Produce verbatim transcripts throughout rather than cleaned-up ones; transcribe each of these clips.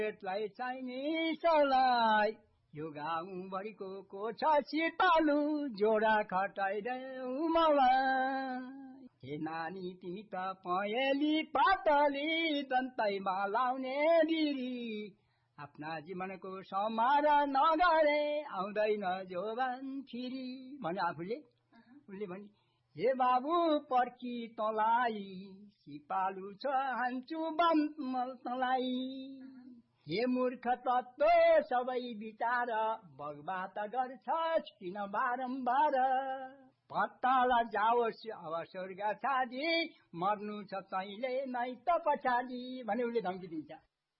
पेटलाई चाहिने सलाई यो गाउँभरिको कोठा सिपालु जोडा खटाइदेऊ मलाई हे नानी तिमी त पहेँली पातली दन्तैमा लाउने बिरी आफ्ना जीवनको समारा नगरे आउँदैन जोबान फिरी भने आफूले उसले भने हे बाबु पर्की तँलाई सिपालु छ हान्छु बमल तँलाई हे मूर्ख तत्त्व सबै विचार बगबात गर्छस् किन बारम्बार पत्ताला जाओस् अब स्वर्ग छाडी मर्नु छ तैँले नै त पछाडि भने उसले धम्की दिन्छ।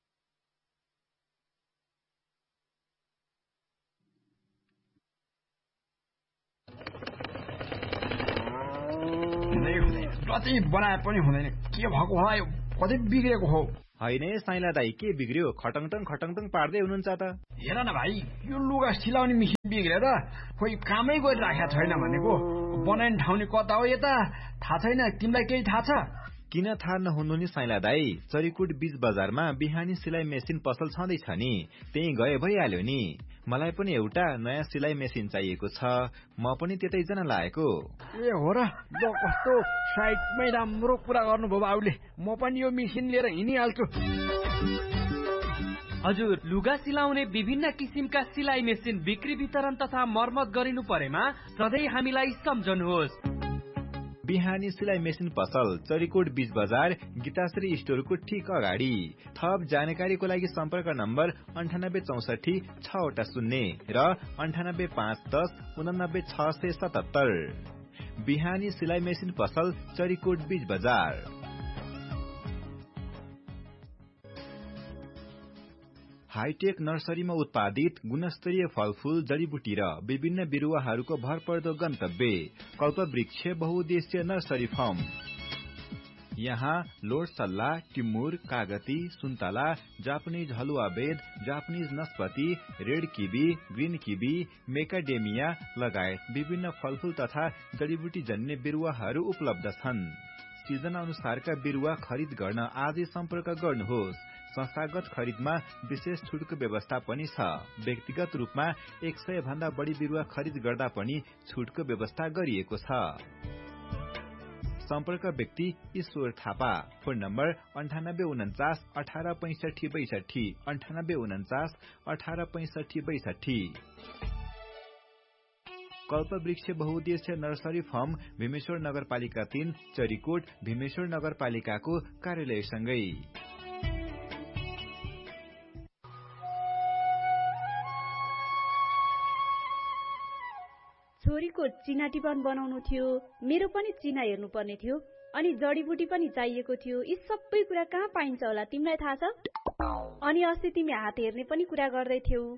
जति बनाए पनि हुँदैन के भएको होला यो कतै बिग्रेको हो होइन साइला दाई के बिग्रियो खटङटङ खटङटङ पार्दै हुनुहुन्छ त हेर न भाइ यो लुगा सिलाउने मिसिन बिग्रेर खोइ कामै गरिराखेको छैन भनेको बनाउने ठाउँले कता हो यता थाहा छैन तिमीलाई केही थाहा छ किन थाहा नहुनु नि साइला दाई चरीकोट बीच बजारमा बिहानी सिलाइ मेसिन पसल छँदैछ नि त्यही गए भइहाल्यो नि मलाई पनि एउटा नयाँ सिलाइ मेसिन चाहिएको छ म पनि त्यतै जान लागेको ए हो र ल कस्तो साइडमै राम्रो कुरा गर्नुभयो बाबुले म पनि यो मेसिन लिएर हिँडिहाल्छु। हजुर लुगा सिलाउने विभिन्न किसिमका सिलाइ मेसिन बिक्री वितरण तथा मर्मत गरिनु परेमा सधैँ हामीलाई सम्झनुहोस्। बिहानी सिलाइ मेसिन पसल चरीकोट बीच बजार गीताश्री स्टोरको ठीक अगाडि। थप जानकारीको लागि सम्पर्क नम्बर अन्ठानब्बे चौसठी छवटा शून्य र अन्ठानब्बे पाँच दस उनानब्बे छ सय सतहत्तर। बिहानी सिलाइ मेसिन पसल चरीकोट बीच बजार। हाईटेक नर्सरीमा उत्पादित गुणस्तरीय फलफूल जडीबुटी र विभिन्न बिरुवाहरूको भरपर्दो गन्तव्य कल्पवृक्ष बहुउद्देश्य नर्सरी फार्म। यहाँ लोड सल्ला, टिमुर, कागती, सुन्तला, जापानिज हलुवा बेद, Japanese नस्पति, red kiwi, green kiwi, मेकाडेमिया लगायत विभिन्न फलफूल तथा जडीबुटी जन्य बिरुवाहरू उपलब्ध छन्। सिजन अनुसारका बिरुवा खरिद गर्न आजै सम्पर्क गर्नुहोस्। संस्थागत खरिदमा विशेष छुटको व्यवस्था पनि छ। व्यक्तिगत रूपमा एक सय भन्दा बढी बिरुवा खरिद गर्दा पनि छुटको व्यवस्था गरिएको छ। सम्पर्क व्यक्ति ईश्वर थापा। फोन नम्बर अन्ठानब्बे उन्चास अठार पैंसठी बैसठी अन्ठानब्बे उन्चास अठार पैंसठी बैसठी। कल्पवृक्ष बहुउद्देश्य नर्सरी फार्म भीमेश्वर नगरपालिका तीन चरीकोट भीमेश्वर नगरपालिकाको कार्यालयसँगै। छोरीको चिना टिपन बनाउनु थियो, मेरो पनि चिना हेर्नु पर्ने थियो, अनि जडीबुटी पनि चाहिएको थियो। यी सबै कुरा कहाँ पाइन्छ होला तिमीलाई थाहा छ? अनि अस्ति तिमी हात हेर्ने पनि कुरा गर्दै थियौ।